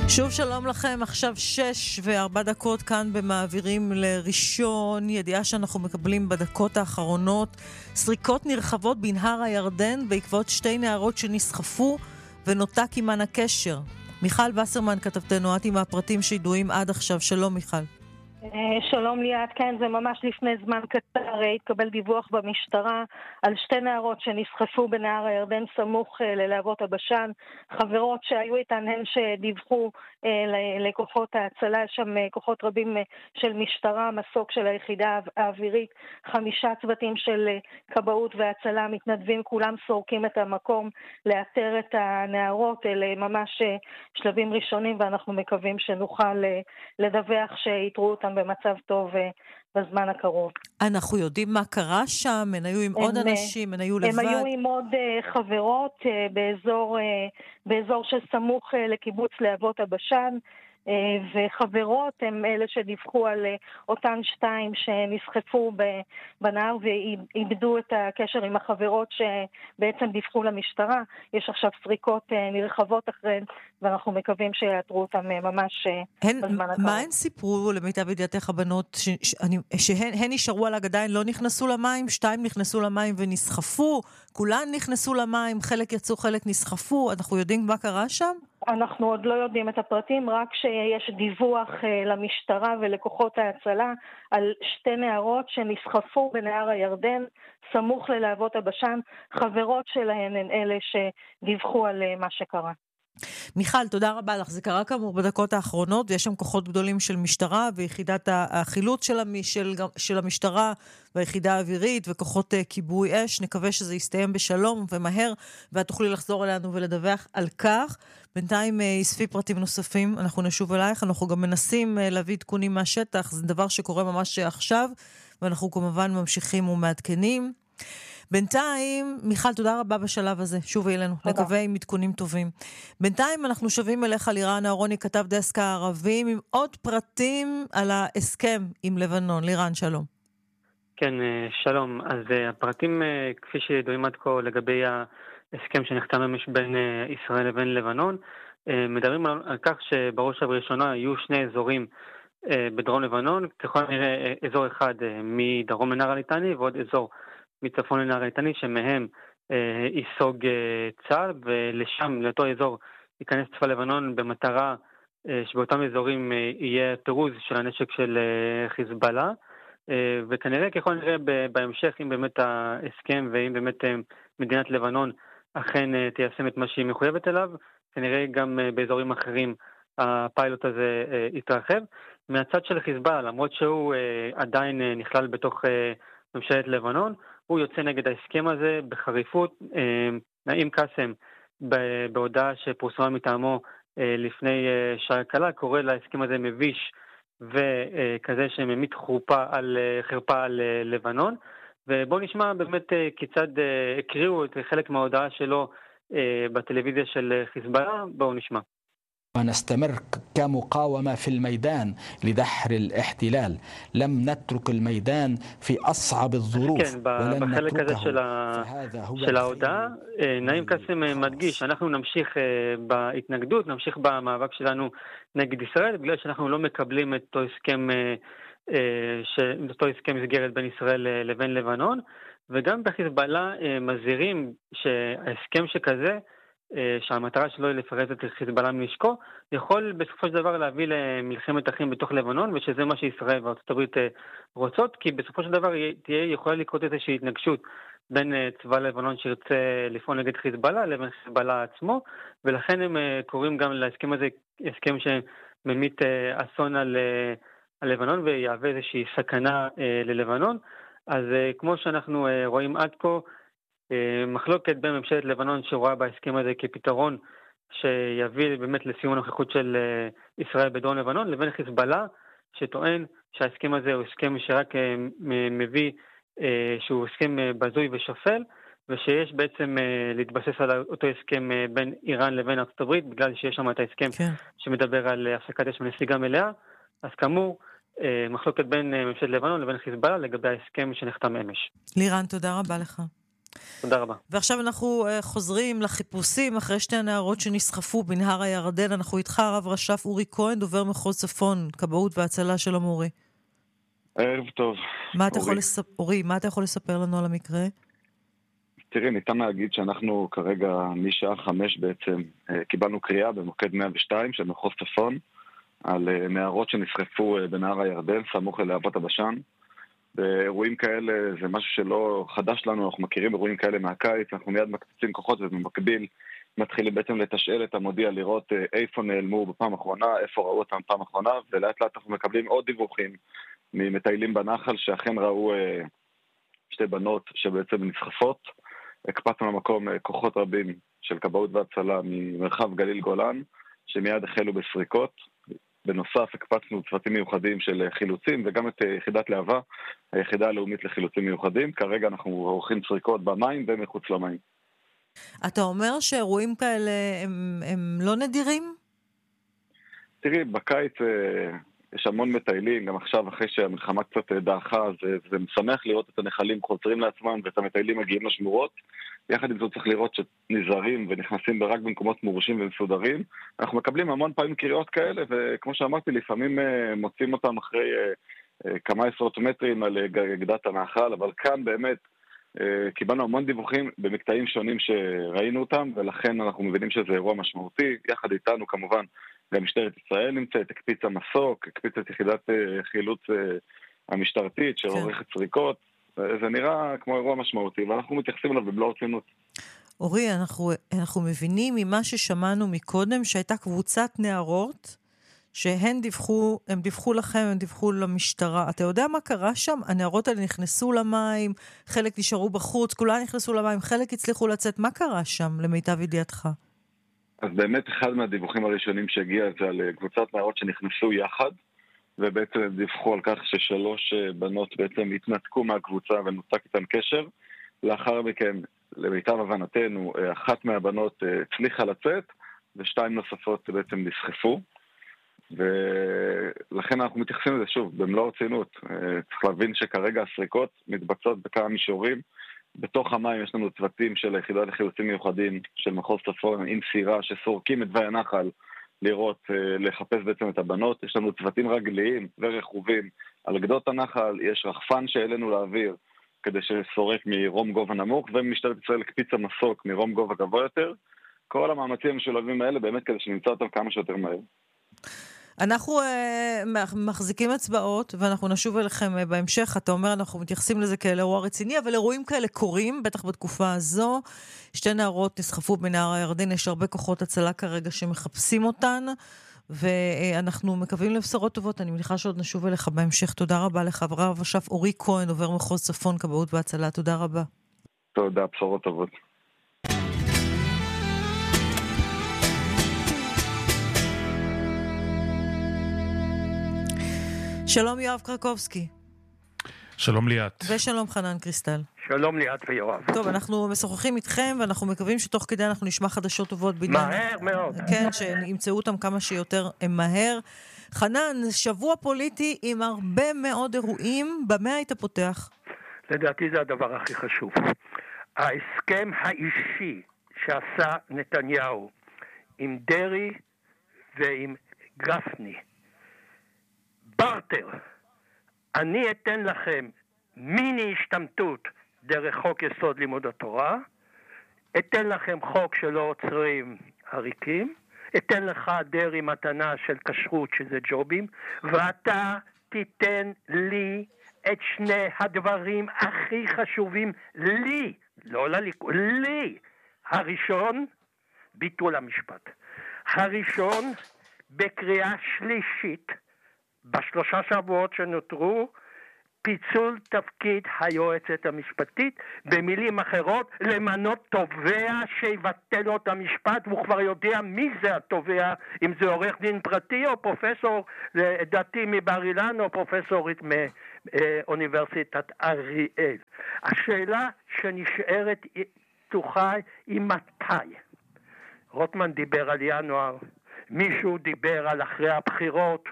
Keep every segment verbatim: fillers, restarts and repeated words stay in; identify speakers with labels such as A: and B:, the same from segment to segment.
A: שוב שלום לכם, עכשיו שש וארבע דקות כאן במעבירים לראשון, ידיעה שאנחנו מקבלים בדקות האחרונות, סריקות נרחבות בנהר הירדן בעקבות שתי נערות שנסחפו ונותק עימן הקשר. מיכל וסרמן כתבתנו, את עם הפרטים שידועים עד עכשיו. שלום מיכל.
B: שלום ליאת, כן, זה ממש לפני זמן קצר התקבל דיווח במשטרה על שתי נערות שנסחפו בנהר הירדן סמוך ללהבות הבשן, חברות שהיו איתן הן שדיווחו לכוחות ההצלה, שם כוחות רבים של משטרה, מסוק של היחידה האווירית, חמישה צוותים של כבאות והצלה, מתנדבים, כולם סורקים את המקום לאתר את הנערות. אלה ממש שלבים ראשונים ואנחנו מקווים שנוכל לדווח שיתרו אותם במצב טוב בזמן הקרוב.
A: אנחנו יודעים מה קרה שם? הן היו עם
B: הם,
A: עוד אנשים? הן היו לבד?
B: הם היו עם עוד חברות באזור, באזור שסמוך לקיבוץ להבות הבשן, וחברות הם אלה שדיווחו על אותן שתיים שנסחפו בנהר ואיבדו את הקשר עם החברות שבעצם דיווחו למשטרה. יש עכשיו סריקות נרחבות אחריהן ואנחנו מקווים שיאתרו אותם ממש הן, בזמן הקרוב.
A: מה הן סיפרו למיטב ידיעתך הבנות ש, שאני, שהן הן נשארו על הגדיים, לא נכנסו למים? שתיים נכנסו למים ונסחפו, כולן נכנסו למים, חלק יצאו, חלק נסחפו. אנחנו יודעים מה קרה שם?
B: אנחנו עוד לא יודעים את הפרטים, רק שיש דיווח למשטרה ולכוחות ההצלה על שתי נערות שנסחפו בנהר הירדן סמוך ללהבות הבשן. חברות שלהן הן אלה שדיווחו על מה שקרה.
A: מיכל, תודה רבה לך. זה קרה כאמור בדקות האחרונות, ויש שם כוחות גדולים של משטרה ויחידת החילוץ של, של, של המשטרה והיחידה האווירית וכוחות כיבוי אש. נקווה שזה יסתיים בשלום ומהר, ואת תוכלי לחזור אלינו ולדווח על כך. בינתיים יספי פרטים נוספים, אנחנו נשוב אלייך. אנחנו גם מנסים להביא עדכונים מהשטח, זה דבר שקורה ממש עכשיו, ואנחנו כמובן ממשיכים ומעדכנים. בינתיים, מיכל, תודה רבה בשלב הזה. שוב אלינו, נקווה עם עדכונים טובים. בינתיים אנחנו שווים אליך לירן אהרוני, כתב דסק הערבים, עם עוד פרטים על ההסכם עם לבנון. לירן, שלום.
C: כן, שלום. אז הפרטים, כפי שידועים עד כה לגבי ההסכם שנחתם ממש בין ישראל לבין לבנון, מדברים על כך שבראש ובראשונה יהיו שני אזורים בדרום לבנון, ככל הנראה אזור אחד מדרום לנהר הליטני ועוד אזור מצפון לנהר הליטני, שמהם אה, ייסוג אה, צה"ל, ולשם, לאותו אזור, ייכנס צבא לבנון במטרה אה, שבאותם אזורים אה, יהיה פירוז של הנשק של אה, חיזבאללה, אה, וכנראה ככל נראה בהמשך, אם באמת ההסכם ואם באמת אה, מדינת לבנון אכן אה, תיישם את מה שהיא מחויבת אליו, כנראה גם אה, באזורים אחרים הפיילוט הזה אה, יתרחב. מהצד של חיזבאללה, למרות שהוא אה, עדיין אה, נכלל בתוך אה, ממשלת לבנון, הוא יוצא נגד ההסכם הזה בחריפות. נעים קאסם, בהודעה שפורסמה מטעמו לפני שעה קלה, קורא להסכם הזה מביש וכזה שממיט חרפה על, חרפה על לבנון. ובואו נשמע באמת כיצד הקריאו את חלק מההודעה שלו בטלוויזיה של חיזבאללה. בואו נשמע.
D: ونستمر كمقاومة في الميدان لدحر الاحتلال. لم نترك الميدان في أصعب الظروف.
C: כן, בחלק הזה של, ה... של ההודעה, נעים קאסם מדגיש, אנחנו נמשיך בהתנגדות, נמשיך במאבק שלנו נגד ישראל, בגלל שאנחנו לא מקבלים את אותו הסכם, ש... אותו הסכם מסגרת בין ישראל לבין לבנון, וגם בחיזבאללה מזהירים שההסכם שכזה, שהמטרה שלו היא לפרז את חיזבאללה מנשקו, יכול בסופו של דבר להביא למלחמת אחים בתוך לבנון, ושזה מה שישראל וארצות הברית רוצות, כי בסופו של דבר תהיה יכולה לקרות איזושהי התנגשות בין צבא לבנון שירצה לפעול נגד חיזבאללה לבין חיזבאללה עצמו, ולכן הם קוראים גם להסכם הזה הסכם שממיט אסון על, על לבנון ויהווה איזושהי סכנה ללבנון. אז כמו שאנחנו רואים עד כה, מחלוקת בין ממשלת לבנון שרואה בהסכם הזה כפתרון שיביא באמת לסיום הנוכחות של ישראל בדרום לבנון, לבין חיזבאללה שטוען שההסכם הזה הוא הסכם שרק מביא, שהוא הסכם בזוי ושפל, ושיש בעצם להתבסס על אותו הסכם בין איראן לבין ארצות הברית, בגלל שיש שם את ההסכם כן. שמדבר על הפסקת אש ונסיגה מלאה. אז כאמור, מחלוקת בין ממשלת לבנון לבין חיזבאללה לגבי ההסכם שנחתם אמש.
A: לירן, תודה רבה לך.
C: תודה רבה.
A: ועכשיו אנחנו uh, חוזרים לחיפושים אחרי שתי הנערות שנסחפו בנהר הירדן. אנחנו איתך, הרב רש"ף אורי כהן, דובר מחוז צפון, כבאות והצלה של המורי.
E: ערב טוב.
A: מה אתה יכול לספר, אורי, מה אתה יכול לספר לנו על המקרה?
E: תראי, ניתן להגיד שאנחנו כרגע משעה חמש בעצם קיבלנו קריאה במוקד מאה ושתיים של מחוז צפון על נערות שנסחפו בנהר הירדן, סמוך ללהבות הבשן. באירועים כאלה זה משהו שלא חדש לנו, אנחנו מכירים אירועים כאלה מהקיץ, אנחנו מיד מקצצים כוחות ובמקביל מתחילים בעצם לתשאל את המודיע, לראות איפה נעלמו בפעם האחרונה, איפה ראו אותם פעם האחרונה, ולאט לאט אנחנו מקבלים עוד דיווחים ממטיילים בנחל שאכן ראו שתי בנות שבעצם נסחפות. הקפצנו למקום כוחות רבים של כבאות והצלה ממרחב גליל גולן, שמיד החלו בסריקות. בנוסף, הקפצנו צוותים מיוחדים של חילוצים, וגם את יחידת להבה, היחידה הלאומית לחילוצים מיוחדים. כרגע אנחנו עורכים סריקות במים ומחוץ למים.
A: אתה אומר שאירועים כאלה הם, הם לא נדירים?
E: תראי, בקיץ יש המון מטיילים, גם עכשיו אחרי שהמלחמה קצת דעכה, זה, זה משמח לראות את הנחלים חוזרים לעצמם ואת המטיילים מגיעים לשמורות. יחד עם זאת צריך לראות שנזהרים ונכנסים רק במקומות מורשים ומסודרים. אנחנו מקבלים המון פעמים קריאות כאלה, וכמו שאמרתי, לפעמים מוצאים אותם אחרי כמה עשרות מטרים על גדת הנחל, אבל כאן באמת קיבלנו המון דיווחים במקטעים שונים שראינו אותם, ולכן אנחנו מבינים שזה אירוע משמעותי. יחד איתנו כמובן גם משטרת ישראל נמצאת, הקפיץ המסוק, הקפיץ את יחידת חילוץ המשטרתית שעורכת סריקות. זה נראה כמו אירוע משמעותי, ואנחנו מתייחסים אליו במלוא הרצינות.
A: אורי, אנחנו, אנחנו מבינים ממה ששמענו מקודם, שהייתה קבוצת נערות, שהן דיווחו, הם דיווחו לכם, הם דיווחו למשטרה. אתה יודע מה קרה שם? הנערות האלה נכנסו למים, חלק נשארו בחוץ, כולן נכנסו למים, חלק הצליחו לצאת. מה קרה שם, למיטב ידיעתך?
E: אז באמת אחד מהדיווחים הראשונים שהגיע זה על קבוצת נערות שנכנסו יחד, ובעצם דיווחו על כך ששלוש בנות בעצם התנתקו מהקבוצה ונותק איתן קשר. לאחר מכן, למיטב הבנתנו, אחת מהבנות הצליחה לצאת, ושתיים נוספות בעצם נסחפו. ולכן אנחנו מתייחסים לזה שוב, במלוא הרצינות. צריך להבין שכרגע הסריקות מתבצעות בכמה מישורים. בתוך המים יש לנו צוותים של היחידה לחילוצים מיוחדים של מחוז צפון עם סירה שסורקים את דווי הנחל לראות, לחפש בעצם את הבנות. יש לנו צוותים רגליים ורכובים על גדות הנחל, יש רחפן שאלינו לאוויר כדי שסורק מרום גובה נמוך, ומשטרת ישראל הקפיצה מסוק מרום גובה גבוה יותר. כל המאמצים המשולבים האלה באמת כדי שנמצא אותם כמה שיותר מהר.
A: אנחנו uh, מחזיקים אצבעות, ואנחנו נשוב אליכם uh, בהמשך. אתה אומר, אנחנו מתייחסים לזה כאל אירוע רציני, אבל אירועים כאלה קורים, בטח בתקופה הזו. שתי נערות נסחפו בנהר הירדן, יש הרבה כוחות הצלה כרגע שמחפשים אותן, ואנחנו מקווים לבשורות טובות. אני מניחה שעוד נשוב אליך בהמשך. תודה רבה לך, הרב רש"ף אורי כהן, עובר מחוז צפון, כבאות והצלה. תודה רבה.
E: תודה, בשורות טובות.
A: שלום יואב קרקובסקי.
F: שלום ליאת.
A: ושלום חנן קריסטל.
G: שלום ליאת ויואב.
A: טוב, אנחנו משוחחים איתכם, ואנחנו מקווים שתוך כדי אנחנו נשמע חדשות טובות בעניין.
G: מהר מאוד.
A: כן, שימצאו אותם כמה שיותר מהר. חנן, שבוע פוליטי עם הרבה מאוד אירועים, במה היית פותח?
G: לדעתי זה הדבר הכי חשוב. ההסכם האישי שעשה נתניהו עם דרי ועם גפני. ברטר, אני אתן לכם מיני השתמטות דרך חוק יסוד לימוד התורה, אתן לכם חוק שלא עוצרים עריקים, אתן לך דרי מתנה של כשרות שזה ג'ובים, ואתה תיתן לי את שני הדברים הכי חשובים לי, לא לליכוד, לי. הראשון, ביטול המשפט. הראשון, בקריאה שלישית, בשלושה שבועות שנותרו, פיצול תפקיד היועצת המשפטית, במילים אחרות, למנות תובע שיבטל לו את המשפט, והוא כבר יודע מי זה התובע, אם זה עורך דין פרטי או פרופסור דתי מבר אילן או פרופסורית מאוניברסיטת אריאל. השאלה שנשארת פתוחה היא מתי. רוטמן דיבר על ינואר, מישהו דיבר על אחרי הבחירות,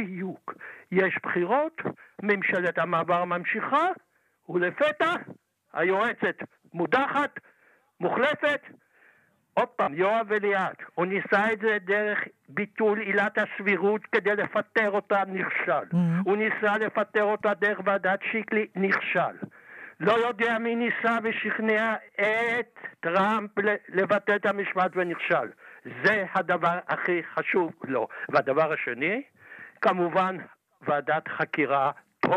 G: בדיוק. יש בחירות, ממשלת המעבר ממשיכה, ולפתע היועצת מודחת, מוחלפת, עוד פעם, יואב וליאת, הוא ניסה את זה דרך ביטול עילת הסבירות כדי לפטר אותה, נכשל. Mm-hmm. הוא ניסה לפטר אותה דרך ועדת שיקלי, נכשל. לא יודע מי ניסה ושכנע את טראמפ לבטל את המשפט ונכשל. זה הדבר הכי חשוב לו. והדבר השני, כמובן, ועדת חקירה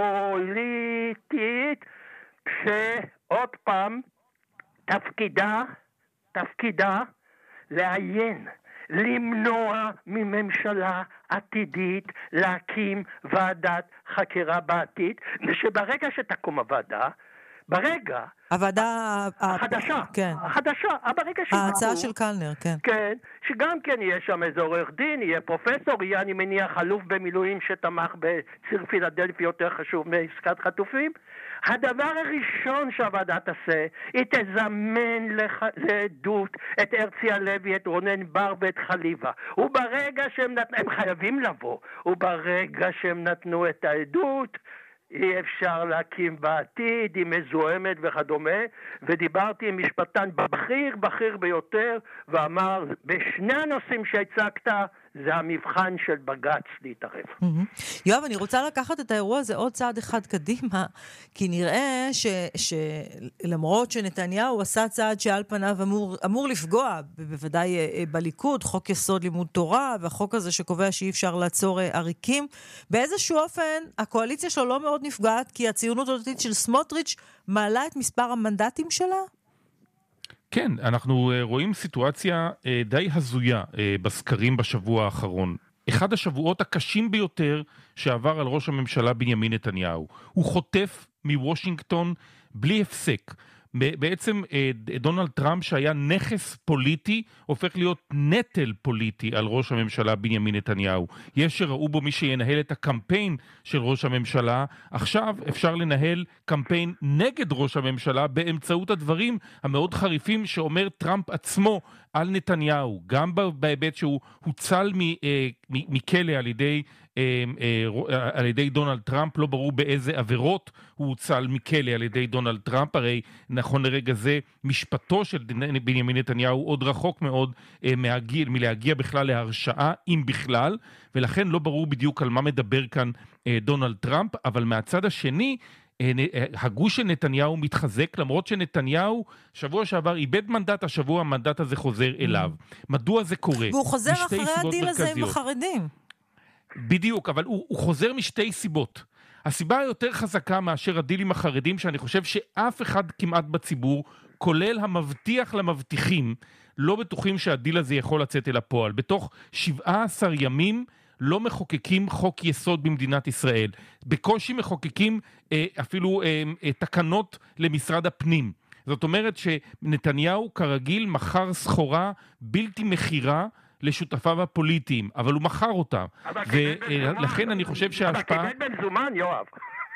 G: פוליטית, שעוד פעם, תפקידה, תפקידה לעיין, למנוע מממשלה עתידית להקים ועדת חקירה בעתיד, ושברגע שתקום הוועדה, ברגע...
A: הוועדה...
G: החדשה,
A: כן.
G: החדשה, ברגע שתקום...
A: ההצעה של קלנר, כן.
G: כן, שגם כן יהיה שם איזה עורך דין, יהיה פרופסור, יהיה אני מניח אלוף במילואים שתמך בציר פילדלפי יותר חשוב מעסקת חטופים. הדבר הראשון שהוועדה תעשה, היא תזמן לח... לעדות את הרצי הלוי, את רונן בר ואת חליבה. וברגע שהם נתנו, הם חייבים לבוא, וברגע שהם נתנו את העדות, אי אפשר להקים בעתיד, היא מזוהמת וכדומה, ודיברתי עם משפטן בכיר, בכיר ביותר, ואמר, בשני הנושאים שהצגת, זה המבחן של בג"ץ להתערב.
A: יואב, אני רוצה לקחת את האירוע הזה עוד צעד אחד קדימה, כי נראה שלמרות שנתניהו עשה צעד שעל פניו אמור, אמור לפגוע, בוודאי בליכוד, חוק יסוד לימוד תורה, והחוק הזה שקובע שאי אפשר לעצור עריקים, באיזשהו אופן הקואליציה שלו לא מאוד נפגעת, כי הציונות הדתית של סמוטריץ' מעלה את מספר המנדטים שלה?
F: כן, אנחנו רואים סיטואציה די הזויה בסקרים בשבוע האחרון. אחד השבועות הקשים ביותר שעבר על ראש הממשלה בנימין נתניהו. הוא חוטף מוושינגטון בלי הפסק. בעצם דונלד טראמפ שהיה נכס פוליטי הופך להיות נטל פוליטי על ראש הממשלה בנימין נתניהו. יש שראו בו מי שינהל את הקמפיין של ראש הממשלה. עכשיו אפשר לנהל קמפיין נגד ראש הממשלה באמצעות הדברים המאוד חריפים שאומר טראמפ עצמו על נתניהו. גם בהיבט שהוא הוצל מכלא על ידי על ידי דונלד טראמפ, לא ברור באיזה עבירות הוא הוצל מכלא על ידי דונלד טראמפ, הרי נכון לרגע זה משפטו של בנימין נתניהו עוד רחוק מאוד מהגיל, מלהגיע בכלל להרשעה, אם בכלל, ולכן לא ברור בדיוק על מה מדבר כאן דונלד טראמפ, אבל מהצד השני, הגוש של נתניהו מתחזק, למרות שנתניהו שבוע שעבר איבד מנדט, השבוע המנדט הזה חוזר אליו. מדוע זה קורה?
A: והוא חוזר אחרי הדיל הזה עם החרדים.
F: בדיוק, אבל הוא, הוא חוזר משתי סיבות. הסיבה היותר חזקה מאשר הדיל עם החרדים, שאני חושב שאף אחד כמעט בציבור, כולל המבטיח למבטיחים, לא בטוחים שהדיל הזה יכול לצאת אל הפועל. בתוך שבעה עשר ימים לא מחוקקים חוק יסוד במדינת ישראל. בקושי מחוקקים אה, אפילו אה, אה, תקנות למשרד הפנים. זאת אומרת שנתניהו כרגיל מכר סחורה בלתי מחירה, לשותפיו הפוליטיים, אבל הוא מכר אותם. ולכן אני חושב שההשפעה...
G: אבל קיבל במזומן, יואב.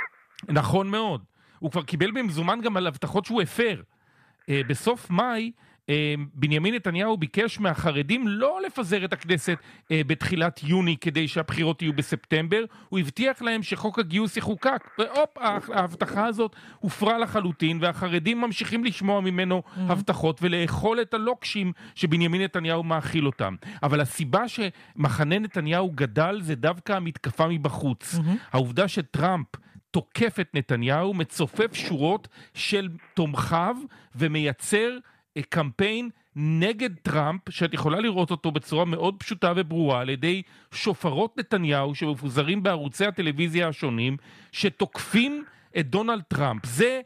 F: נכון מאוד. הוא כבר קיבל במזומן גם על הבטחות שהוא הפר. בסוף מאי, בנימין נתניהו ביקש מהחרדים לא לפזר את הכנסת בתחילת יוני כדי שהבחירות יהיו בספטמבר, הוא הבטיח להם שחוק הגיוס יחוקק, והופ, ההבטחה הזאת הופרה לחלוטין, והחרדים ממשיכים לשמוע ממנו הבטחות ולאכול את הלוקשים שבנימין נתניהו מאכיל אותם. אבל הסיבה שמחנה נתניהו גדל זה דווקא המתקפה מבחוץ. העובדה שטראמפ תוקף את נתניהו, מצופף שורות של תומכיו ומייצר קמפיין נגד טראמפ, שאת יכולה לראות אותו בצורה מאוד פשוטה וברורה, על ידי שופרות נתניהו שמפוזרים בערוצי הטלוויזיה השונים, שתוקפים את דונלד טראמפ. זה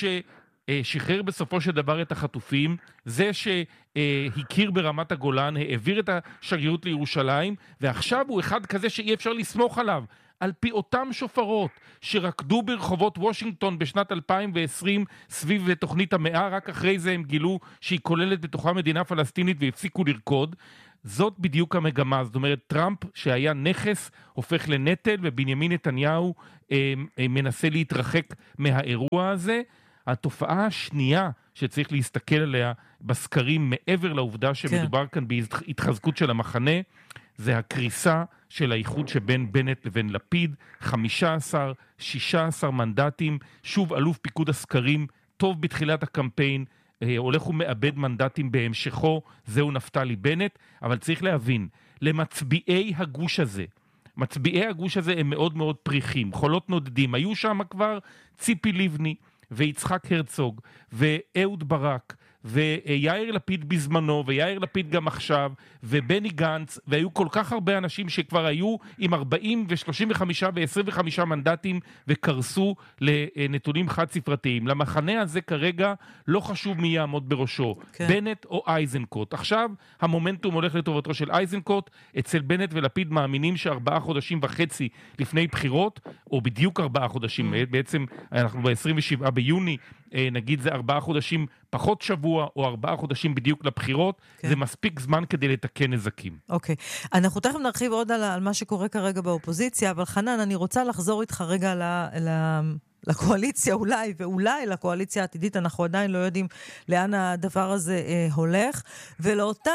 F: ששחרר בסופו של דבר את החטופים, זה שהכיר ברמת הגולן, העביר את השגרירות לירושלים, ועכשיו הוא אחד כזה שאי אפשר לסמוך עליו. על פי אותם שופרות שרקדו ברחובות וושינגטון בשנת אלפיים ועשרים סביב תוכנית המאה, רק אחרי זה הם גילו שהיא כוללת בתוכה מדינה פלסטינית והפסיקו לרקוד. זאת בדיוק המגמה. זאת אומרת, טראמפ שהיה נכס הופך לנטל, ובנימין נתניהו אה, אה, מנסה להתרחק מהאירוע הזה. התופעה השנייה שצריך להסתכל עליה בסקרים, מעבר לעובדה שמדובר כאן בהתחזקות של המחנה, זה הקריסה של האיחוד שבין בנט לבין לפיד, חמישה עשר, שישה עשר מנדטים, שוב אלוף פיקוד הסקרים טוב בתחילת הקמפיין, הולך ומאבד מנדטים בהמשכו, זהו נפתלי בנט, אבל צריך להבין, למצביעי הגוש הזה, מצביעי הגוש הזה הם מאוד מאוד פריחים, חולות נודדים, היו שם כבר ציפי לבני ויצחק הרצוג ואהוד ברק ויאיר לפיד בזמנו, ויאיר לפיד גם עכשיו, ובני גנץ, והיו כל כך הרבה אנשים שכבר היו עם ארבעים ו-שלושים וחמישה ו-עשרים וחמישה מנדטים, וקרסו לנתונים חד ספרתיים. למחנה הזה כרגע לא חשוב מי יעמוד בראשו, כן. בנט או אייזנקוט. עכשיו המומנטום הולך לטובתו של אייזנקוט, אצל בנט ולפיד מאמינים שארבעה חודשים וחצי לפני בחירות, או בדיוק ארבעה חודשים, mm. בעצם אנחנו ב-עשרים ושבעה ביוני, נגיד זה ארבעה חודשים פחות שבוע, או ארבעה חודשים בדיוק לבחירות, כן. זה מספיק זמן כדי לתקן נזקים.
A: אוקיי. אנחנו תכף נרחיב עוד על, על מה שקורה כרגע באופוזיציה, אבל חנן, אני רוצה לחזור איתך רגע ל... ל... לקואליציה אולי, ואולי לקואליציה העתידית, אנחנו עדיין לא יודעים לאן הדבר הזה אה, הולך, ולאותה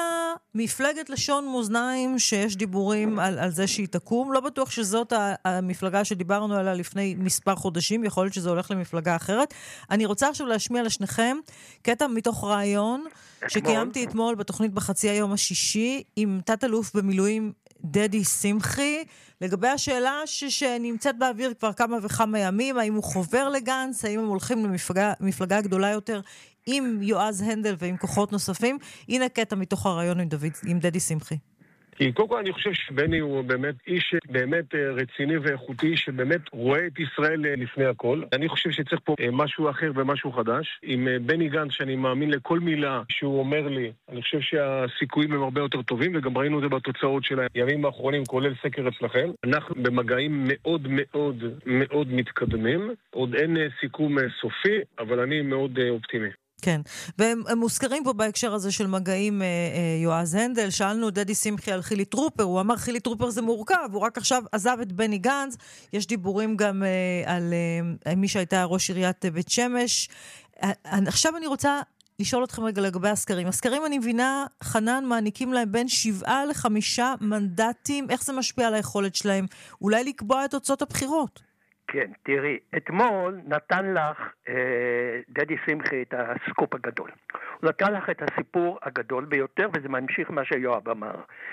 A: מפלגת לשון מאזניים שיש דיבורים על, על זה שהיא תקום, לא בטוח שזאת המפלגה שדיברנו עליה לפני מספר חודשים, יכול להיות שזה הולך למפלגה אחרת. אני רוצה עכשיו להשמיע לשניכם קטע מתוך רעיון שקיימתי אתמול בתוכנית בחצי היום השישי, עם תת-אלוף במילואים דדי שמחי, לגבי השאלה ש- שנמצאת באוויר כבר כמה וכמה ימים, האם הוא חובר לגנץ, האם הם הולכים למפלגה גדולה יותר עם יועז הנדל ועם כוחות נוספים. הנה קטע מתוך הרעיון עם, דוד, עם דדי שמחי.
H: כי קודם כל אני חושב שבני הוא באמת איש באמת רציני ואיכותי, שבאמת רואה את ישראל לפני הכל. אני חושב שצריך פה משהו אחר ומשהו חדש. עם בני גנץ, שאני מאמין לכל מילה שהוא אומר לי, אני חושב שהסיכויים הם הרבה יותר טובים, וגם ראינו את זה בתוצאות של הימים האחרונים, כולל סקר אצלכם. אנחנו במגעים מאוד מאוד מאוד מתקדמים. עוד אין סיכום סופי, אבל אני מאוד אופטימי.
A: כן, והם מוזכרים פה בהקשר הזה של מגעים אה, אה, יועז הנדל. שאלנו דדי שמחי על חילי טרופר, הוא אמר חילי טרופר זה מורכב, הוא רק עכשיו עזב את בני גנץ. יש דיבורים גם אה, על אה, מי שהייתה ראש עיריית בית שמש. אה, עכשיו אני רוצה לשאול אתכם רגע לגבי הסקרים. הסקרים, אני מבינה, חנן, מעניקים להם בין שבעה לחמישה מנדטים. איך זה משפיע על היכולת שלהם אולי לקבוע את תוצאות הבחירות?
G: כן, תראי, אתמול נתן לך אה, דדי שמחי את הסקופ הגדול. הוא נתן לך את הסיפור הגדול ביותר, וזה ממשיך מה שיואב אמר.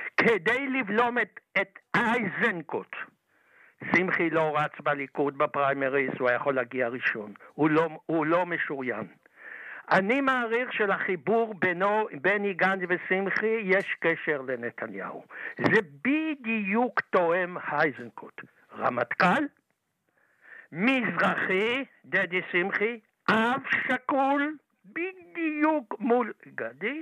G: כדי לבלום את, את אייזנקוט, שמחי לא רץ בליכוד בפריימריס, הוא יכול להגיע ראשון. הוא לא, הוא לא משוריין. אני מעריך שלחיבור בינו, בני גנץ ושמחי, יש קשר לנתניהו. זה בדיוק תואם אייזנקוט. רמטכ"ל, מזרחי, דדי שמחי, אב שקול, בדיוק מול גדי,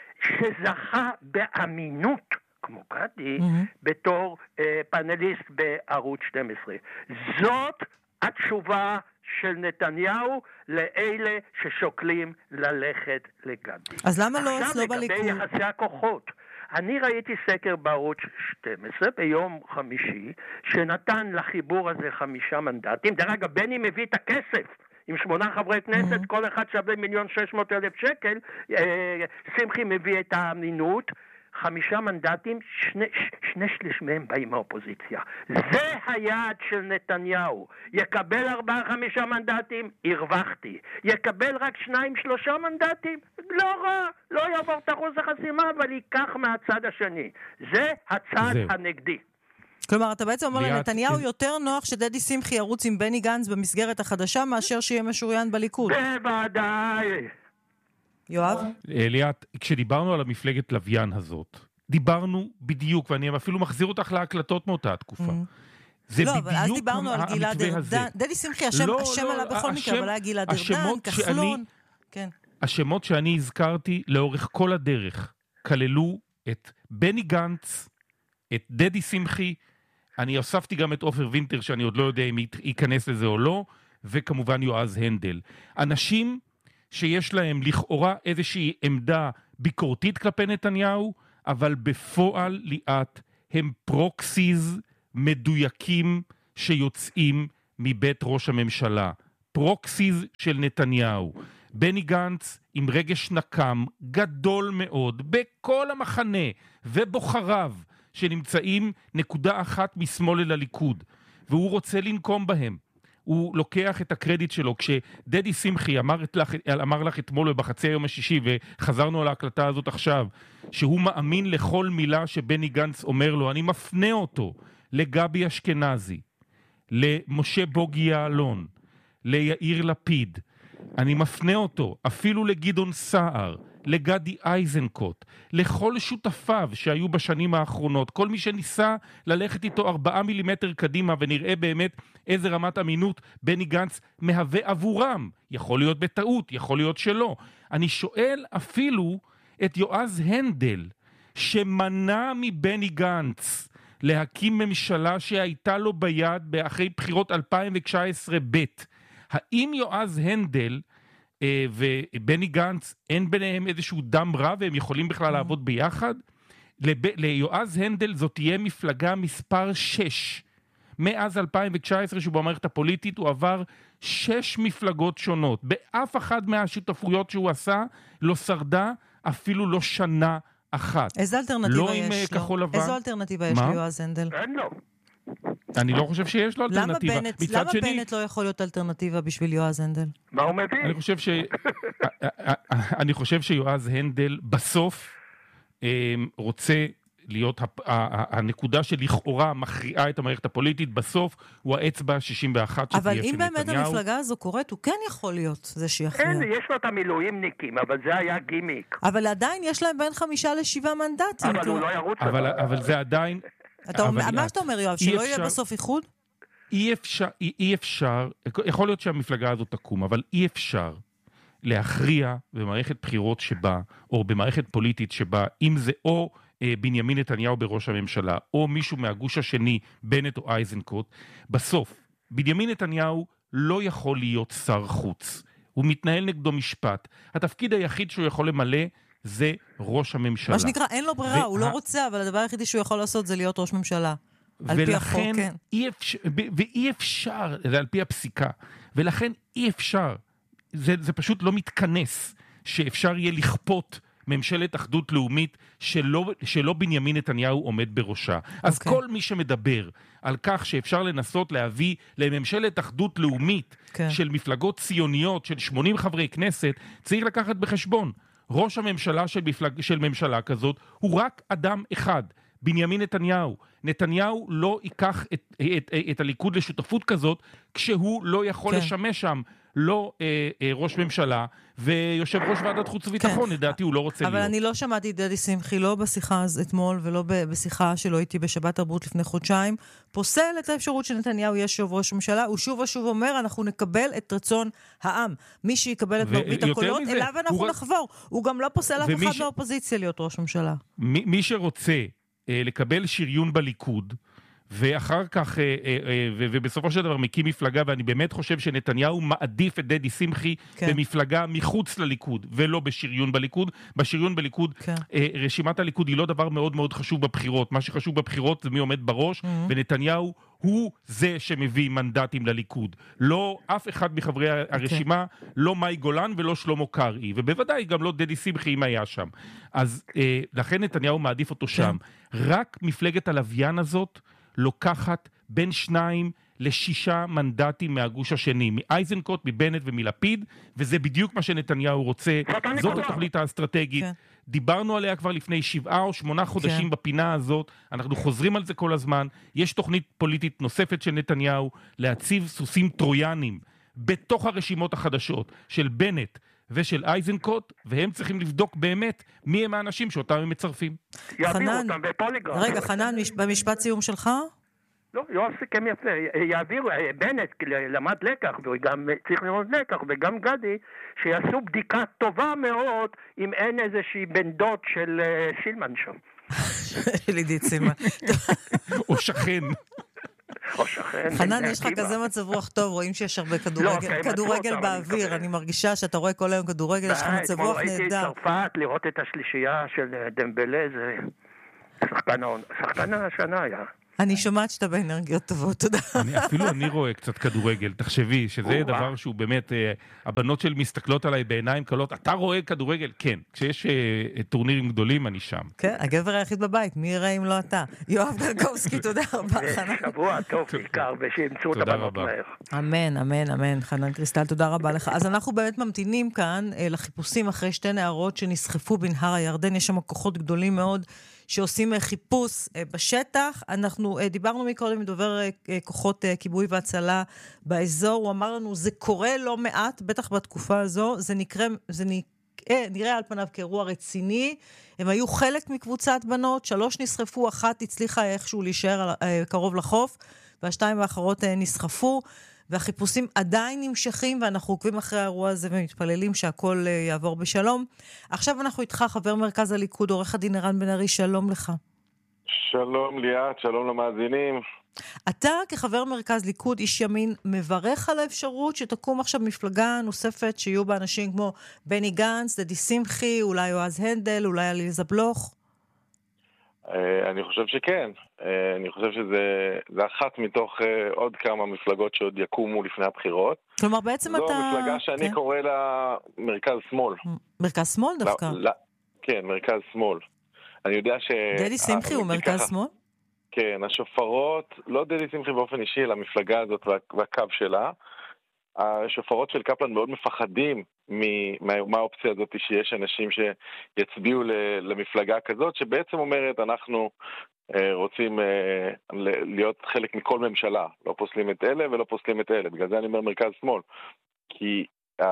G: שזכה באמינות, כמו גדי, mm-hmm. בתור אה, פאנליסט בערוץ שתים עשרה. זאת התשובה של נתניהו לאלה ששוקלים ללכת לגדי.
A: אז למה לא אצלו בליכוד?
G: עכשיו לגבי יחסי הכוחות. אני ראיתי סקר בערוץ שתים עשרה ביום חמישי, שנתן לחיבור הזה חמישה מנדטים. דרך אגב, בני מביא את הכסף. עם שמונה חברי כנסת, mm-hmm. כל אחד שווה מיליון שש מאות אלף שקל. אה, שמחי מביא את האמינות. חמישה מנדטים, שני, שני שליש מהם באים מהאופוזיציה. זה היעד של נתניהו. יקבל ארבעה חמישה מנדטים, הרווחתי. יקבל רק שניים שלושה מנדטים, לא רע, לא יעבור את אחוז החסימה, אבל ייקח מהצד השני. זה הצד זה. הנגדי.
A: כלומר, אתה בעצם אומר לנתניהו יותר נוח שדדי שמחי ירוץ עם בני גנץ במסגרת החדשה, מאשר שיהיה משוריין בליכוד.
G: בוודאי.
A: יואב?
F: ליאת, כשדיברנו על המפלגת לוויין הזאת, דיברנו בדיוק, ואני אפילו מחזיר אותך להקלטות מאותה התקופה. זה
A: לא,
F: בדיוק
A: אבל אז דיברנו על גלעד ארדן. דדי שמחי, השם
F: לא,
A: השם
F: לא,
A: עלה בכל
F: השם,
A: מקרה, אבל היה גלעד ארדן, כחלון. כן.
F: השמות שאני הזכרתי לאורך כל הדרך, כללו את בני גנץ, את דדי שמחי, אני הוספתי גם את עופר וינטר, שאני עוד לא יודע אם ייכנס לזה או לא, וכמובן יועז הנדל. אנשים שיש להם לכאורה איזושהי עמדה ביקורתית כלפי נתניהו, אבל בפועל ליאת הם פרוקסיז מדויקים שיוצאים מבית ראש הממשלה. פרוקסיז של נתניהו. בני גנץ עם רגש נקם גדול מאוד בכל המחנה ובוחריו שנמצאים נקודה אחת משמאל אל הליכוד, והוא רוצה לנקום בהם. הוא לוקח את הקרדיט שלו. כשדדי שמחי אמר, לך, אמר לך אתמול בחצי היום השישי, וחזרנו על ההקלטה הזאת עכשיו, שהוא מאמין לכל מילה שבני גנץ אומר לו, אני מפנה אותו לגבי אשכנזי, למשה בוגי יעלון, ליאיר לפיד, אני מפנה אותו אפילו לגדעון סער, לגדי איזנקוט, לכל שותפיו שהיו בשנים האחרונות, כל מי שניסה ללכת איתו ארבעה מילימטר קדימה ונראה באמת איזה רמת אמינות בני גנץ מהווה עבורם. יכול להיות בטעות, יכול להיות שלא. אני שואל אפילו את יועז הנדל, שמנע מבני גנץ להקים ממשלה שהייתה לו ביד באחרי בחירות אלפיים תשע עשרה ב'. האם יועז הנדל אה, ובני גנץ אין ביניהם איזשהו דם רע והם יכולים בכלל לעבוד ביחד? לב, ליועז הנדל זאת תהיה מפלגה מספר שש. מאז אלפיים תשע עשרה שהוא במערכת הפוליטית הוא עבר שש מפלגות שונות. באף אחד מהשותפויות שהוא עשה לא שרדה אפילו לא שנה אחת.
A: איזה אלטרנטיבה
F: לא
A: יש
F: לו?
A: לו? איזו אלטרנטיבה יש ליועז הנדל?
G: אין לו.
F: אני לא חושב שיש לו אלטרנטיבה.
A: למה בנט, למה שני, בנט לא יכול להיות אלטרנטיבה בשביל יועז הנדל?
G: מה הוא מביא?
F: אני חושב ש... אני חושב שיועז הנדל בסוף רוצה להיות הנקודה שלכאורה מכריעה את המערכת הפוליטית, בסוף הוא האצבע שישים ואחת
A: אבל אם באמת המפלגה הזו קורית, הוא כן יכול להיות זה שיכריע.
G: כן, יש לו את המילואים ניקים, אבל זה היה גימיק.
A: אבל עדיין יש להם בין חמישה לשבעה מנדטים.
G: אבל הוא לא ירוץ.
F: אבל זה עדיין...
A: מה שאתה אומר, יואב, שלא יהיה בסוף איחוד?
F: אי אפשר, אי אפשר, יכול להיות שהמפלגה הזאת תקום, אבל אי אפשר להכריע במערכת בחירות שבה, או במערכת פוליטית שבה, אם זה או בנימין נתניהו בראש הממשלה, או מישהו מהגוש השני, בנט או איזנקוט, בסוף, בנימין נתניהו לא יכול להיות שר חוץ. הוא מתנהל נגדו משפט. התפקיד היחיד שהוא יכול למלא זה ראש הממשלה.
A: מה שנקרא, אין לו ברירה, הוא לא רוצה, אבל הדבר היחידי שהוא יכול לעשות זה להיות ראש ממשלה. על פי החוק, כן.
F: ואי אפשר, זה על פי הפסיקה, ולכן אי אפשר, זה, זה פשוט לא מתכנס, שאפשר יהיה לכפות ממשלת אחדות לאומית שלא, שלא בנימין נתניהו עומד בראשה. אז okay. כל מי שמדבר על כך שאפשר לנסות להביא לממשלת אחדות לאומית okay. של מפלגות ציוניות, של שמונים חברי כנסת, צריך לקחת בחשבון. ראש הממשלה של, מפלג, של ממשלה כזאת הוא רק אדם אחד, בנימין נתניהו. נתניהו לא ייקח את, את, את, את הליכוד לשותפות כזאת, כשהוא לא יכול כן. לשמש שם, לא אה, אה, ראש ממשלה, ויושב ראש ועדת חוץ וביטחון, כן. לדעתי הוא לא רוצה
A: אבל
F: להיות.
A: אבל אני לא שמעתי את דדי שמחי, לא בשיחה אז אתמול, ולא בשיחה שלו איתי בשבת תרבות לפני חודשיים, פוסל את האפשרות שנתניהו יהיה שוב ראש ממשלה, הוא שוב ושוב אומר, אנחנו נקבל את רצון העם. מי שיקבל את מרבית הקולות, מזה, אליו אנחנו הוא... נחבור. הוא גם לא פוסל אף אחד ש... מהאופוזיציה להיות ראש ממשלה.
F: מי, מי שרוצה אה, לקבל שריון בליכוד, ואחר כך, אה, אה, אה, ובסופו של דבר מקים מפלגה, ואני באמת חושב שנתניהו מעדיף את דדי שמחי כן. במפלגה מחוץ לליכוד, ולא בשריון בליכוד. בשריון בליכוד, כן. אה, רשימת הליכוד היא לא דבר מאוד מאוד חשוב בבחירות. מה שחשוב בבחירות זה מי עומד בראש, mm-hmm. ונתניהו הוא זה שמביא מנדטים לליכוד. לא אף אחד מחברי הרשימה, okay. לא מאי גולן ולא שלמה קרעי, ובוודאי גם לא דדי שמחי אם היה שם. אז אה, לכן נתניהו מעדיף אותו שם. כן. רק מפלגת הלוויין הזאת, לוקחת בין שניים לשישה מנדטים מהגוש השני, מאייזנקוט, מבנט ומלפיד, וזה בדיוק מה שנתניהו רוצה. זאת התוכנית האסטרטגית. כן. דיברנו עליה כבר לפני שבעה או שמונה חודשים כן. בפינה הזאת, אנחנו חוזרים על זה כל הזמן. יש תוכנית פוליטית נוספת של נתניהו, להציב סוסים טרויאנים בתוך הרשימות החדשות של בנט ושל אייזנקוט, והם צריכים לבדוק באמת מי הם האנשים שאותם הם מצרפים.
A: חנן, רגע, חנן, במשפט סיום שלך?
G: לא, יואב סיכם יפה, יעבירו, בנט למד לקח, וגם צריך לראות לקח, וגם גדי, שיעשו בדיקה טובה מאוד, אם אין איזושהי בן דוד של סילמן שם.
A: של עידית סילמן.
F: או שכן.
A: חנן, יש לך כזה מצב רוח טוב, רואים שיש הרבה כדורגל באוויר, אני מרגישה שאתה רואה כל היום כדורגל, יש לך מצב רוח נהדר.
G: הייתי צרפת לראות את השלישייה של דמבלה, זה שחקן השנה היה.
A: אני שומעת שאתה באנרגיות טובות, תודה.
F: אפילו אני רואה קצת כדורגל, תחשבי שזה דבר שהוא באמת, הבנות של מסתכלות עליי בעיניים קלות, אתה רואה כדורגל? כן, כשיש טורנירים גדולים אני שם.
A: כן, הגבר היחיד בבית, מי יראה אם לא אתה? יואב דלקובסקי, תודה רבה, חנן.
G: שבוע טוב בעיקר, ושימצאו את הבנות מהר.
A: אמן, אמן, אמן, חנן קריסטל, תודה רבה לך. אז אנחנו באמת ממתינים כאן לחיפושים אחרי שתי נערות שנסחפו בנהר הירדן, יש שם כוחות גדולים מאוד שעושים חיפוש בשטח. אנחנו דיברנו מקודם עם דובר כוחות כיבוי והצלה באזור, הוא אמר לנו, זה קורה לא מעט, בטח בתקופה הזו, זה נקרא, זה נקרא, נראה על פניו כאירוע רציני, הם היו חלק מקבוצת בנות, שלוש נסחפו, אחת הצליחה איכשהו להישאר קרוב לחוף, והשתיים האחרות נסחפו, והחיפושים עדיין נמשכים, ואנחנו עוקבים אחרי האירוע הזה ומתפללים שהכל יעבור בשלום. עכשיו אנחנו איתך, חבר מרכז הליכוד, עורך הדין ערן בן ארי, שלום לך.
I: שלום ליאת, שלום למאזינים.
A: אתה כחבר מרכז ליכוד, איש ימין, מברך על האפשרות שתקום עכשיו מפלגה נוספת, שיהיו בה אנשים כמו בני גנץ, דדי שמחי, אולי יועז הנדל, אולי עליזה בלוך?
I: אני חושב שכן. אני חושב שזה זה אחת מתוך עוד כמה מפלגות שעוד יקומו לפני הבחירות.
A: כלומר, בעצם
I: זו
A: אתה...
I: זו מפלגה שאני
A: כן.
I: קורא לה מרכז שמאל.
A: מרכז שמאל דווקא?
I: לא, לא, כן, מרכז שמאל. אני יודע ש...
A: דדי שמחי הוא מרכז ככה... שמאל?
I: כן, השופרות, לא דדי שמחי באופן אישי, אלא המפלגה הזאת וה, והקו שלה. השופרות של קפלן מאוד מפחדים מהאופציה הזאת שיש אנשים שיצביעו למפלגה כזאת, שבעצם אומרת אנחנו רוצים להיות חלק מכל ממשלה, לא פוסלים את אלה ולא פוסלים את אלה, בגלל זה אני אומר מרכז שמאל, כי